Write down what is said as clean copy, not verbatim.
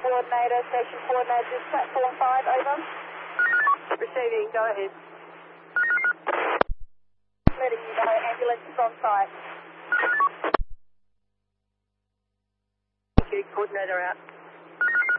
station coordinator, this platform 5, over. Receiving, go ahead. Letting you know, ambulance is on site. Thank you, coordinator out.